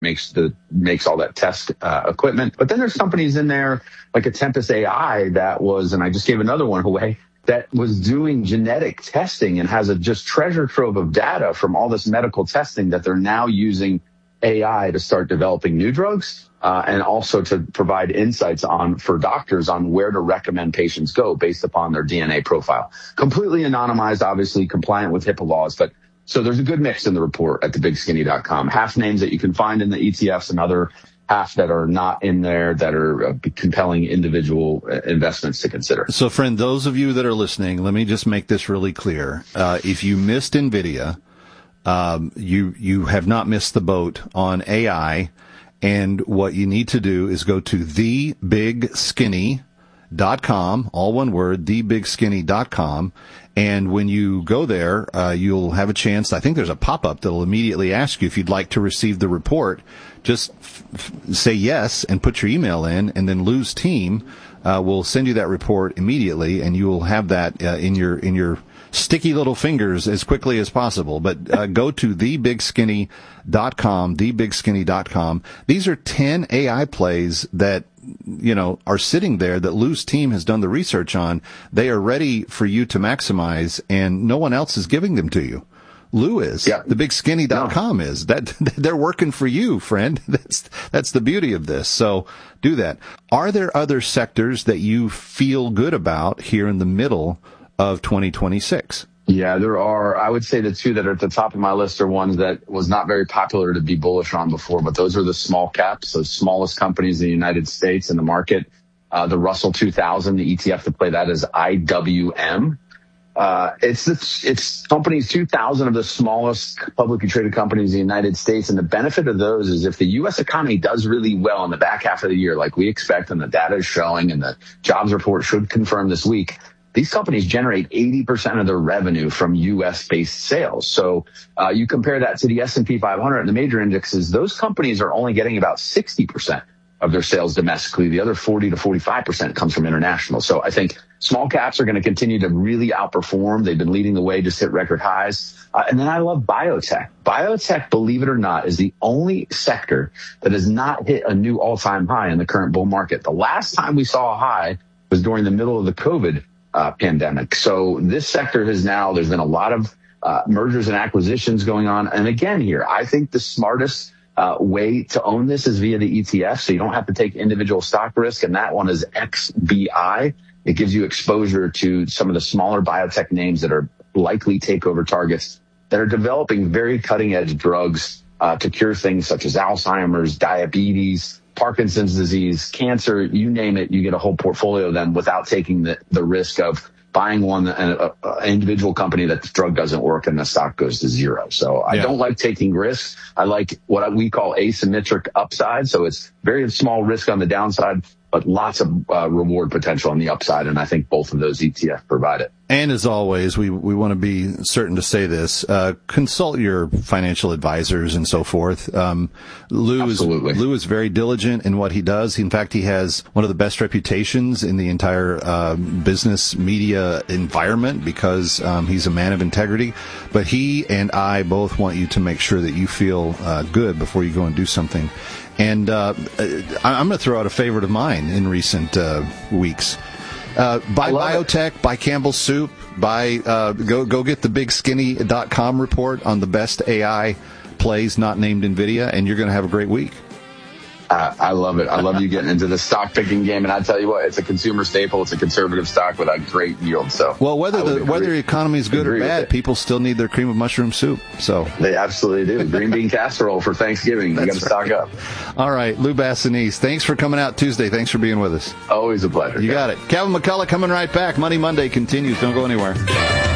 makes all that test equipment. But then there's companies in there like a Tempus AI that was, and I just gave another one away, that was doing genetic testing and has a just treasure trove of data from all this medical testing that they're now using AI to start developing new drugs, and also to provide insights for doctors on where to recommend patients go based upon their DNA profile. Completely anonymized, obviously compliant with HIPAA laws, but so there's a good mix in the report at thebigskinny.com. Half names that you can find in the ETFs and other half that are not in there that are compelling individual investments to consider. So, friend, those of you that are listening, let me just make this really clear. If you missed NVIDIA, you have not missed the boat on AI, and what you need to do is go to thebigskinny.com, all one word, thebigskinny.com, and when you go there, you'll have a chance. I think there's a pop-up that'll immediately ask you if you'd like to receive the report. Just say yes and put your email in, and then Lou's team will send you that report immediately, and you will have that in your sticky little fingers as quickly as possible. But go to thebigskinny.com. These are 10 AI plays that are sitting there that Lou's team has done the research on. They are ready for you to maximize, and no one else is giving them to you. Lou is. Yeah. Thebigskinny.com is. That they're working for you, friend. That's the beauty of this. So do that. Are there other sectors that you feel good about here in the middle of 2026? Yeah, there are. I would say the two that are at the top of my list are ones that was not very popular to be bullish on before, but those are the small caps, the smallest companies in the United States in the market. The Russell 2000, the ETF to play that is IWM. It's companies 2,000 of the smallest publicly traded companies in the United States. And the benefit of those is if the U.S. economy does really well in the back half of the year, like we expect, and the data is showing, and the jobs report should confirm this week, these companies generate 80% of their revenue from U.S.-based sales. So you compare that to the S&P 500 and the major indexes, those companies are only getting about 60% of their sales domestically. The other 40 to 45% comes from international. So I think small caps are going to continue to really outperform. They've been leading the way, just hit record highs. And then I love biotech. Biotech, believe it or not, is the only sector that has not hit a new all-time high in the current bull market. The last time we saw a high was during the middle of the COVID pandemic. So this sector there's been a lot of mergers and acquisitions going on. And again here, I think the smartest way to own this is via the ETF, so you don't have to take individual stock risk, and that one is XBI. It gives you exposure to some of the smaller biotech names that are likely takeover targets that are developing very cutting-edge drugs to cure things such as Alzheimer's, diabetes, Parkinson's disease, cancer, you name it. You get a whole portfolio of them without taking the risk of buying an individual company that the drug doesn't work and the stock goes to zero. So I don't like taking risks. I like what we call asymmetric upside. So it's very small risk on the downside, but lots of reward potential on the upside. And I think both of those ETFs provide it. And as always, we want to be certain to say this, consult your financial advisors and so forth. Lou is very diligent in what he does. In fact, he has one of the best reputations in the entire business media environment because he's a man of integrity. But he and I both want you to make sure that you feel good before you go and do something. And I'm going to throw out a favorite of mine in recent weeks. Buy biotech, buy Campbell's Soup, go get the bigskinny.com report on the best AI plays not named NVIDIA, and you're going to have a great week. I love it. I love you getting into the stock picking game, and I tell you what, it's a consumer staple. It's a conservative stock with a great yield. So, well, whether the economy is good or bad, people still need their cream of mushroom soup. So they absolutely do. Green bean casserole for Thanksgiving. You got to stock up. All right, Lou Bassanese, thanks for coming out Tuesday. Thanks for being with us. Always a pleasure. You got it. Kevin McCullough coming right back. Money Monday continues. Don't go anywhere.